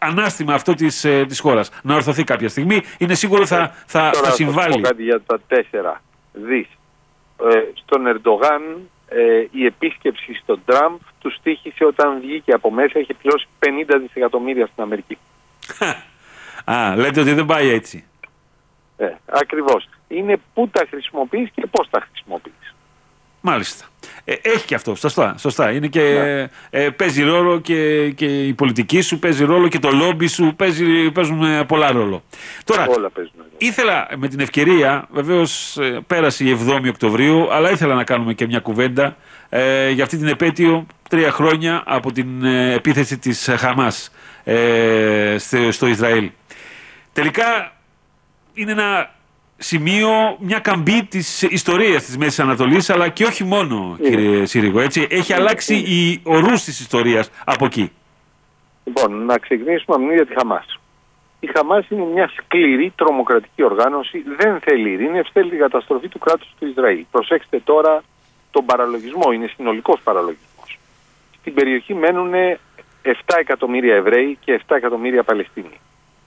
ανάστημα αυτό της χώρας να ορθωθεί κάποια στιγμή. Είναι σίγουρο θα συμβάλλει. Θα πω κάτι για τα 4 δις. Στον Ερντογάν η επίσκεψη στον Τραμπ του στοίχησε όταν βγήκε από μέσα, είχε πληρώσει 50 δισεκατομμύρια στην Αμερική. Λέτε ότι δεν πάει έτσι. Ακριβώς. Είναι πού τα χρησιμοποιείς και πώς τα χρησιμοποιείς. Μάλιστα. Έχει και αυτό. Σωστά. Είναι και, παίζει ρόλο και η πολιτική σου, παίζει ρόλο και το λόμπι σου, παίζουν πολλά ρόλο. Τώρα, όλα παίζουν. Ήθελα με την ευκαιρία, βεβαίως πέρασε η 7η Οκτωβρίου, αλλά ήθελα να κάνουμε και μια κουβέντα για αυτή την επέτειο 3 χρόνια από την επίθεση της Χαμάς στο Ισραήλ. Τελικά είναι ένα σημείο, μια καμπή της ιστορίας της Μέσης Ανατολής, αλλά και όχι μόνο, κύριε Συρίγο, έτσι. Έχει αλλάξει ο ρούς της ιστορίας από εκεί. Λοιπόν, να ξεκινήσουμε από την ίδια τη Χαμάς. Η Χαμάς είναι μια σκληρή τρομοκρατική οργάνωση, δεν θέλει ειρήνευση, θέλει την καταστροφή του κράτους του Ισραήλ. Προσέξτε τώρα τον παραλογισμό, είναι συνολικός παραλογισμός. Στην περιοχή μένουν 7 εκατομμύρια Εβραίοι και 7 εκατομμύρια Παλαιστίνοι.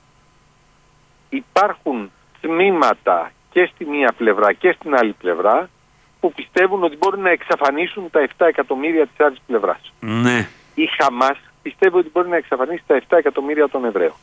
Υπάρχουν τμήματα και στη μία πλευρά και στην άλλη πλευρά που πιστεύουν ότι μπορούν να εξαφανίσουν τα 7 εκατομμύρια της άλλης πλευράς. Ναι. Η Χαμάς πιστεύει ότι μπορεί να εξαφανίσει τα 7 εκατομμύρια των Εβραίων.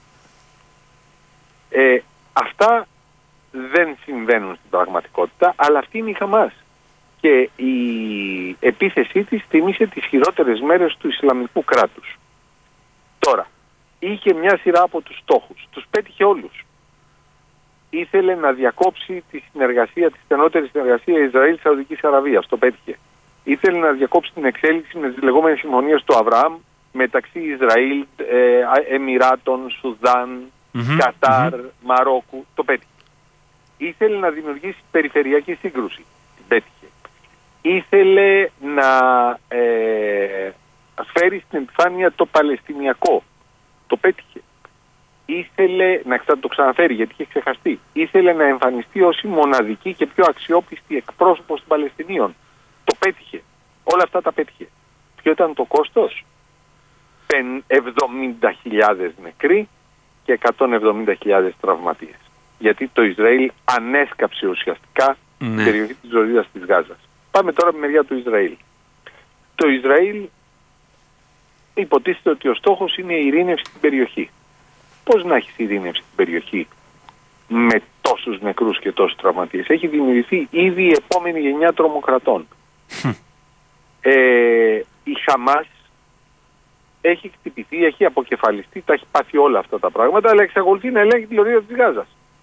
Αυτά δεν συμβαίνουν στην πραγματικότητα, αλλά αυτή είναι η Χαμάς. Και η επίθεσή της θυμίσε τις χειρότερες μέρες του Ισλαμικού κράτους. Τώρα, είχε μια σειρά από τους στόχους. Τους πέτυχε όλους. Ήθελε να διακόψει τη συνεργασία, τη στενότερη συνεργασία Ισραήλ-Σαουδικής Αραβίας. Το πέτυχε. Ήθελε να διακόψει την εξέλιξη με τις λεγόμενες συμφωνίες του Αβραάμ μεταξύ Ισραήλ, Εμιράτων, Σουδάν, Κατάρ, Μαρόκου. Το πέτυχε. Ήθελε να δημιουργήσει περιφερειακή σύγκρουση. Την πέτυχε. Ήθελε να φέρει στην επιφάνεια το Παλαιστινιακό. Το πέτυχε. Ήθελε να το ξαναφέρει γιατί είχε ξεχαστεί. Ήθελε να εμφανιστεί ως η μοναδική και πιο αξιόπιστη εκπρόσωπος των Παλαιστινίων. Το πέτυχε. Όλα αυτά τα πέτυχε. Ποιο ήταν το κόστος? 70.000 νεκροί και 170.000 τραυματίες. Γιατί το Ισραήλ ανέσκαψε ουσιαστικά την περιοχή της Λωρίδας της Γάζας. Πάμε τώρα από τη μεριά του Ισραήλ. Το Ισραήλ υποτίθεται ότι ο στόχος είναι η ειρήνευση στην περιοχή. Πώς να έχει ειρήνευση στην περιοχή με τόσους νεκρούς και τόσους τραυματίες? Έχει δημιουργηθεί ήδη η επόμενη γενιά τρομοκρατών. Η Χαμάς έχει χτυπηθεί, έχει αποκεφαλιστεί, τα έχει πάθει όλα αυτά τα πράγματα, αλλά εξακολουθεί να ελέγχει τη Λωρίδα της Γάζας.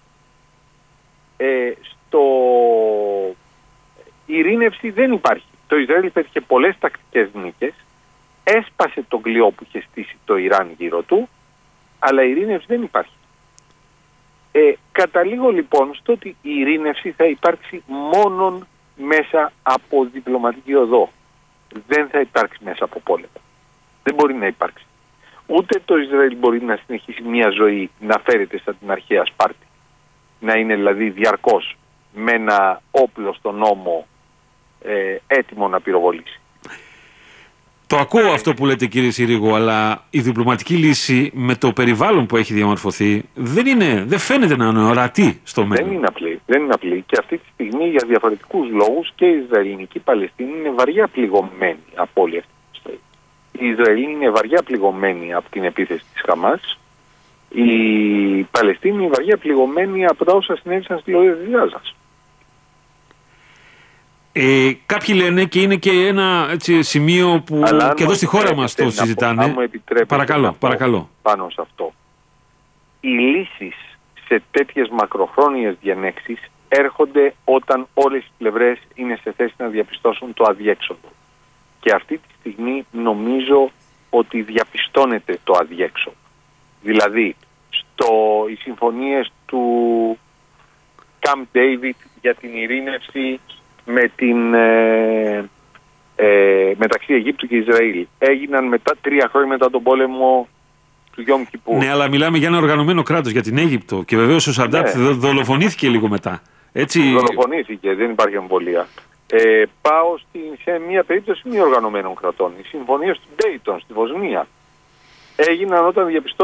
Η ειρήνευση δεν υπάρχει. Το Ισραήλ πέτυχε πολλές τακτικές νίκες, έσπασε τον κλειό που είχε στήσει το Ιράν γύρω του, αλλά η ειρήνευση δεν υπάρχει. Καταλήγω λοιπόν στο ότι η ειρήνευση θα υπάρξει μόνον μέσα από διπλωματική οδό. Δεν θα υπάρξει μέσα από πόλεμο. Δεν μπορεί να υπάρξει. Ούτε το Ισραήλ μπορεί να συνεχίσει μια ζωή να φέρεται σαν την αρχαία Σπάρτη. Να είναι δηλαδή διαρκώς με ένα όπλο στον ώμο έτοιμο να πυροβολήσει. Το ακούω αυτό που λέτε, κύριε Συρίγο, αλλά η διπλωματική λύση με το περιβάλλον που έχει διαμορφωθεί δεν φαίνεται να είναι ορατή στο μέλλον. Δεν είναι απλή. Και αυτή τη στιγμή για διαφορετικούς λόγους και η Ισραηλινική Παλαιστίνη είναι βαριά πληγωμένη από όλη αυτή την ιστορία. Η Ισραηλή είναι βαριά πληγωμένη από την επίθεση της Χαμάς. Η Παλαιστίνη είναι βαριά πληγωμένη από τα όσα συνέβησαν στη Λωρίδα της Γάζας. Κάποιοι λένε και είναι και ένα σημείο που και εδώ στη χώρα μας το συζητάνε. Αν μου επιτρέπετε παρακαλώ. Πάνω σε αυτό. Οι λύσεις σε τέτοιες μακροχρόνιες διανέξεις έρχονται όταν όλες οι πλευρές είναι σε θέση να διαπιστώσουν το αδιέξοδο. Και αυτή τη στιγμή νομίζω ότι διαπιστώνεται το αδιέξοδο. Δηλαδή, οι συμφωνίες του Camp David για την ειρήνευση μεταξύ Αιγύπτου και Ισραήλ έγιναν 3 χρόνια μετά τον πόλεμο του Γιόμ Κιπούρ. Ναι, αλλά μιλάμε για ένα οργανωμένο κράτος, για την Αίγυπτο, και βεβαίως ο Σαντάτ δολοφονήθηκε λίγο μετά. Έτσι... Δολοφονήθηκε, δεν υπάρχει αμφιβολία. Πάω σε μια περίπτωση μη οργανωμένων κρατών. Οι συμφωνίες του Ντέιτον στη Βοσνία έγιναν όταν διαπιστώθηκε